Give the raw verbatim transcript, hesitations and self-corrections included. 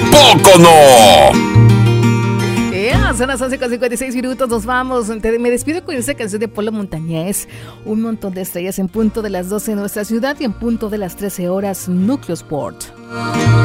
poco no? Yeah, son las once con cincuenta y seis minutos, nos vamos. Me despido con esta canción de Polo Montañés. Un montón de estrellas en punto de las doce en nuestra ciudad y en punto de las trece horas, Núcleo Sport.